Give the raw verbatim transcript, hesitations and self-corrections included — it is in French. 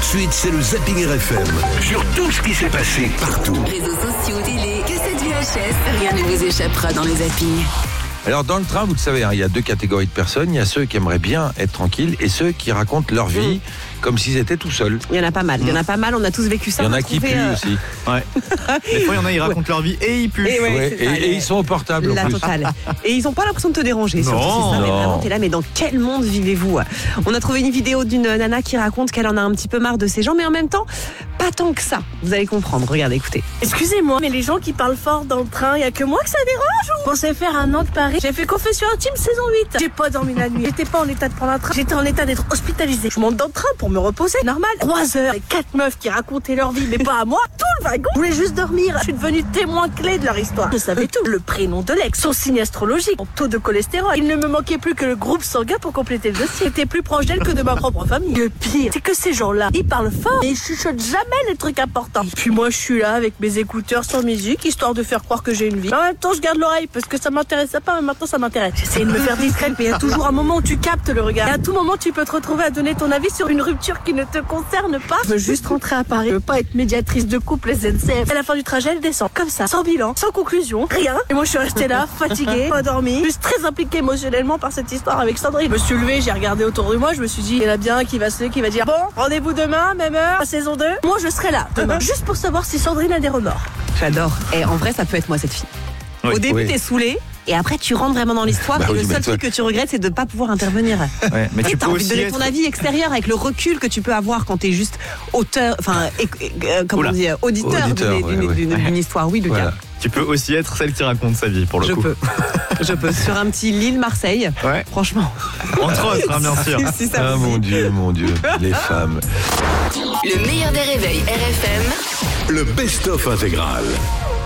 de suite, c'est le Zapping R F M. Sur tout ce qui s'est passé partout. Réseaux sociaux, télé, cassettes V H S, rien ne vous échappera dans le Zapping. Alors dans le train, vous le savez, hein, il y a deux catégories de personnes. Il y a ceux qui aimeraient bien être tranquilles et ceux qui racontent leur vie mmh. comme s'ils étaient tout seuls. Il y en a pas mal, il y en a pas mal, on a tous vécu ça. Il y en a qui puent euh... aussi. Ouais. Des fois, il y en a, ils racontent ouais. leur vie et ils puent. Et, ouais, ouais, et, et ils sont au portable La en plus. totale. Et ils n'ont pas l'impression de te déranger. Non, surtout, c'est ça, non. mais vraiment, t'es là, mais dans quel monde vivez-vous? On a trouvé une vidéo d'une nana qui raconte qu'elle en a un petit peu marre de ces gens, mais en même temps, pas tant que ça. Vous allez comprendre, regardez, écoutez. Excusez-moi, mais les gens qui parlent fort dans le train, il n'y a que moi que ça dérange. Je pensais faire un an de Paris. J'ai fait confession intime saison huit. J'ai pas dormi la nuit. J'étais pas en état de prendre un train. J'étais en état d'être hospitalisée. Je monte dans le train pour me reposer. Normal. Trois heures. Et quatre meufs qui racontaient leur vie, mais pas à moi. Tout le wagon. Je voulais juste dormir. Je suis devenue témoin clé de leur histoire. Je savais tout. Le prénom de l'ex, son signe astrologique, son taux de cholestérol. Il ne me manquait plus que le groupe sanguin pour compléter le dossier. J'étais plus proche d'elle que de ma propre famille. Le pire, c'est que ces gens-là, ils parlent fort et ils chuchotent jamais les trucs importants. Puis moi, je suis là avec mes écouteurs sans musique, histoire de faire croire que j'ai une vie. En même temps, je garde l'oreille parce que ça m'intéressait pas, mais maintenant ça m'intéresse. J'essaie de me faire discrète, mais il y a toujours un moment où tu captes le regard. Et à tout moment, tu peux te retrouver à donner ton avis sur une rupture qui ne te concerne pas. Je veux juste rentrer à Paris. Je veux pas être médiatrice de couple S N C F. À la fin du trajet, elle descend. Comme ça, sans bilan, sans conclusion, rien. Et moi, je suis restée là, fatiguée, pas dormi, juste très impliquée émotionnellement par cette histoire avec Sandrine. Je me suis levée, j'ai regardé autour de moi, je me suis dit, il y en a bien qui va se lever, qui va dire, bon, rendez-vous demain, même heure, à saison deux. Moi, je serai là, demain, juste pour savoir si Sandrine a des remords. J'adore. Et en vrai, ça peut être moi, cette fille. Oui, Au début, oui. t'es saoulée. Et après, tu rentres vraiment dans l'histoire. Bah et oui, le seul toi... truc que tu regrettes, c'est de ne pas pouvoir intervenir. Ouais, mais et tu t'as peux envie aussi de donner être... ton avis extérieur avec le recul que tu peux avoir quand t'es juste auteur, enfin, euh, comment on dit, auditeur, auditeur d'une, ouais, d'une, ouais. d'une, d'une histoire. Oui, Lucas. Voilà. Tu peux aussi être celle qui raconte sa vie, pour le Je coup. peux. Je peux. Sur un petit Lille-Marseille. Ouais. Franchement. Entre autres, hein, bien sûr. Si, si, ça Ah aussi. mon Dieu, mon Dieu, les femmes. Le meilleur des réveils R F M. Le best-of intégral.